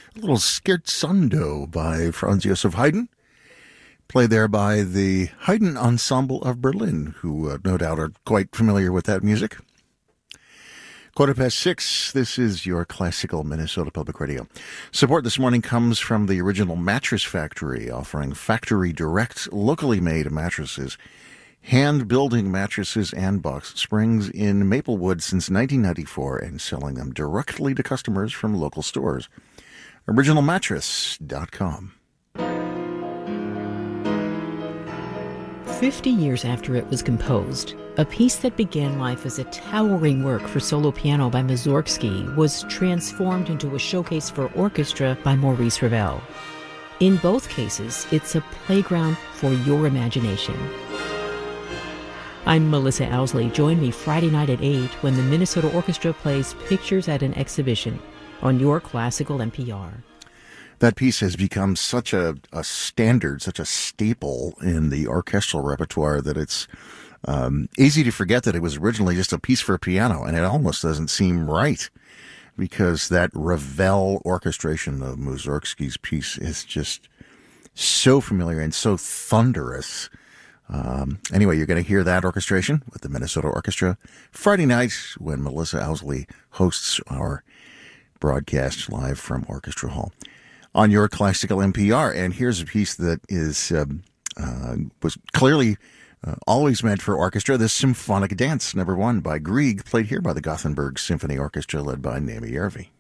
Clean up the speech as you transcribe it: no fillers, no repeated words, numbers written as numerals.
A little Scherzando by Franz Joseph Haydn, played there by the Haydn Ensemble of Berlin, who no doubt are quite familiar with that music. 6:15, this is your classical Minnesota Public Radio. Support this morning comes from the Original Mattress Factory, offering factory direct, locally made mattresses, hand-building mattresses and box springs in Maplewood since 1994 and selling them directly to customers from local stores. OriginalMattress.com. 50 years after it was composed, a piece that began life as a towering work for solo piano by Mussorgsky was transformed into a showcase for orchestra by Maurice Ravel. In both cases, it's a playground for your imagination. I'm Melissa Owsley. Join me Friday night at 8 when the Minnesota Orchestra plays Pictures at an Exhibition on your classical NPR. That piece has become such a standard, such a staple in the orchestral repertoire that it's easy to forget that it was originally just a piece for piano, and it almost doesn't seem right because that Ravel orchestration of Mussorgsky's piece is just so familiar and so thunderous. Anyway, you're going to hear that orchestration with the Minnesota Orchestra Friday night when Melissa Owsley hosts our broadcast live from Orchestra Hall on your classical NPR. And here's a piece that is was clearly always meant for orchestra. The Symphonic Dance, number 1 by Grieg, played here by the Gothenburg Symphony Orchestra led by Naomi Järvi.